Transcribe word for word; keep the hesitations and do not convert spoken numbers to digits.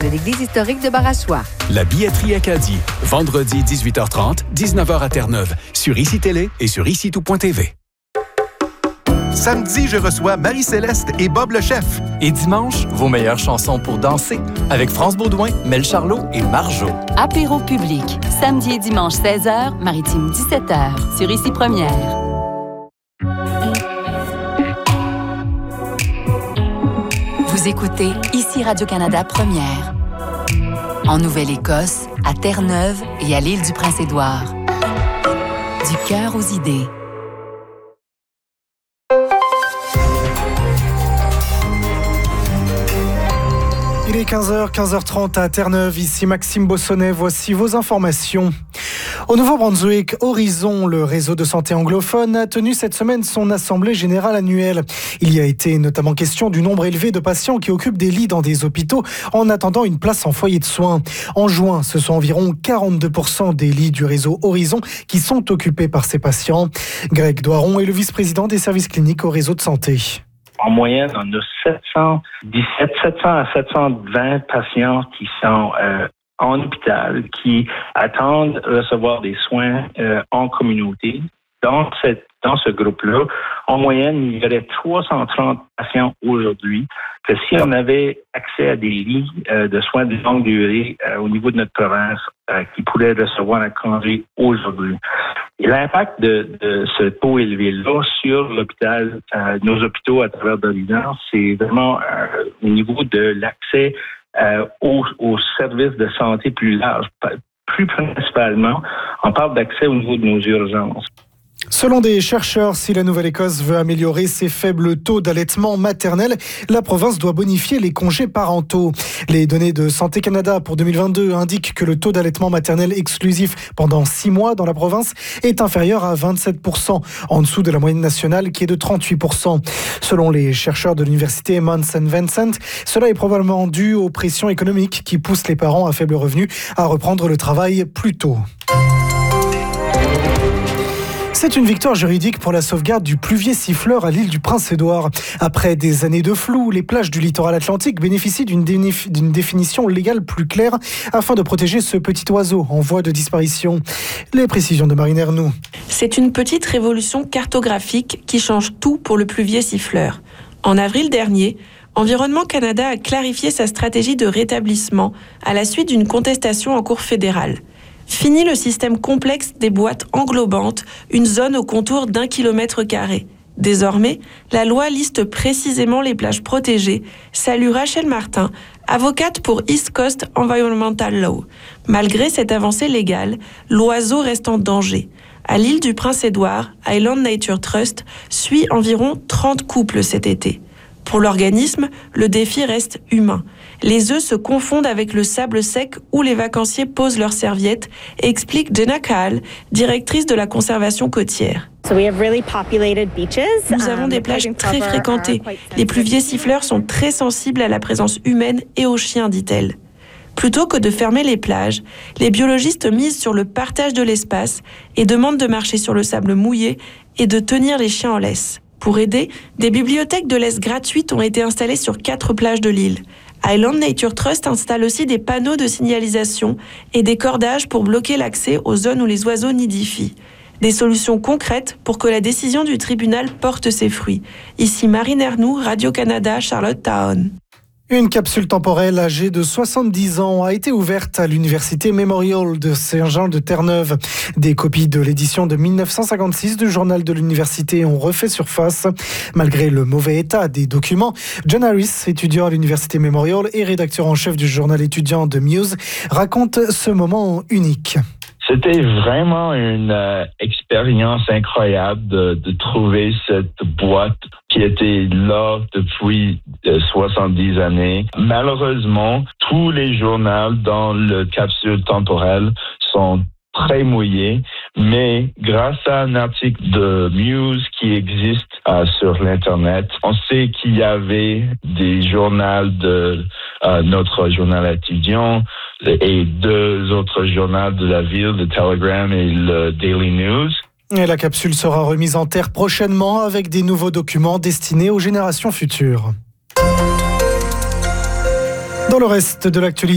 l'église historique de Barachois. La billetterie Acadie, vendredi dix-huit heures trente, dix-neuf heures à Terre-Neuve, sur Ici Télé et sur ici tout point t v. Samedi, je reçois Marie-Céleste et Bob le chef. Et dimanche, vos meilleures chansons pour danser avec France Baudouin, Mel Charlot et Marjo. Apéro public, samedi et dimanche seize heures, Maritime dix-sept heures, sur Ici Première. Vous écoutez Ici Radio-Canada Première. En Nouvelle-Écosse, à Terre-Neuve et à l'île du Prince-Édouard. Du cœur aux idées. Il est quinze heures, quinze heures trente à Terre-Neuve. Ici Maxime Bossonnet. Voici vos informations. Au Nouveau-Brunswick, Horizon, le réseau de santé anglophone, a tenu cette semaine son assemblée générale annuelle. Il y a été notamment question du nombre élevé de patients qui occupent des lits dans des hôpitaux en attendant une place en foyer de soins. En juin, ce sont environ quarante-deux pour cent des lits du réseau Horizon qui sont occupés par ces patients. Greg Doiron est le vice-président des services cliniques au réseau de santé. En moyenne, on a sept cent dix-sept, sept cents à sept cent vingt patients qui sont euh, en hôpital, qui attendent recevoir des soins euh, en communauté. Dans, cette, dans ce groupe-là, en moyenne, il y aurait trois cent trente patients aujourd'hui, que si on avait accès à des lits euh, de soins de longue durée euh, au niveau de notre province, euh, qui pourraient recevoir un congé aujourd'hui. Et l'impact de, de ce taux élevé-là sur l'hôpital, euh, nos hôpitaux à travers l'Horizon, c'est vraiment euh, au niveau de l'accès euh, aux, aux services de santé plus larges. Plus principalement, on parle d'accès au niveau de nos urgences. Selon des chercheurs, si la Nouvelle-Écosse veut améliorer ses faibles taux d'allaitement maternel, la province doit bonifier les congés parentaux. Les données de Santé Canada pour deux mille vingt-deux indiquent que le taux d'allaitement maternel exclusif pendant six mois dans la province est inférieur à vingt-sept pour cent, en dessous de la moyenne nationale qui est de trente-huit pour cent. Selon les chercheurs de l'université Mount Saint Vincent, cela est probablement dû aux pressions économiques qui poussent les parents à faible revenu à reprendre le travail plus tôt. C'est une victoire juridique pour la sauvegarde du pluvier siffleur à l'île du Prince-Édouard. Après des années de flou, les plages du littoral atlantique bénéficient d'une, dénif- d'une définition légale plus claire afin de protéger ce petit oiseau en voie de disparition. Les précisions de Marine Ernoux. C'est une petite révolution cartographique qui change tout pour le pluvier siffleur. En avril dernier, Environnement Canada a clarifié sa stratégie de rétablissement à la suite d'une contestation en cour fédérale. Fini le système complexe des boîtes englobantes, une zone au contour d'un kilomètre carré. Désormais, la loi liste précisément les plages protégées, salue Rachel Martin, avocate pour East Coast Environmental Law. Malgré cette avancée légale, l'oiseau reste en danger. À l'île du Prince-Édouard, Island Nature Trust suit environ trente couples cet été. Pour l'organisme, le défi reste humain. Les œufs se confondent avec le sable sec où les vacanciers posent leurs serviettes, explique Jenna Kahl, directrice de la conservation côtière. Nous avons des plages très fréquentées. Les pluviers siffleurs sont très sensibles à la présence humaine et aux chiens, dit-elle. Plutôt que de fermer les plages, les biologistes misent sur le partage de l'espace et demandent de marcher sur le sable mouillé et de tenir les chiens en laisse. Pour aider, des bibliothèques de laisse gratuites ont été installées sur quatre plages de l'île. Island Nature Trust installe aussi des panneaux de signalisation et des cordages pour bloquer l'accès aux zones où les oiseaux nidifient. Des solutions concrètes pour que la décision du tribunal porte ses fruits. Ici Marine Ernoux, Radio-Canada, Charlottetown. Une capsule temporelle âgée de soixante-dix ans a été ouverte à l'université Memorial de Saint-Jean de Terre-Neuve. Des copies de l'édition de dix-neuf cent cinquante-six du journal de l'université ont refait surface. Malgré le mauvais état des documents, John Harris, étudiant à l'université Memorial et rédacteur en chef du journal étudiant de Muse, raconte ce moment unique. C'était vraiment une euh, expérience incroyable de, de trouver cette boîte qui était là depuis euh, soixante-dix années. Malheureusement, tous les journaux dans le capsule temporelle sont très mouillés, mais grâce à un article de Muse qui existe euh, sur l'Internet, on sait qu'il y avait des journaux de euh, notre journal étudiant et deux autres journaux de la ville, le Telegram et le Daily News. Et la capsule sera remise en terre prochainement avec des nouveaux documents destinés aux générations futures. Dans le reste de l'actualité,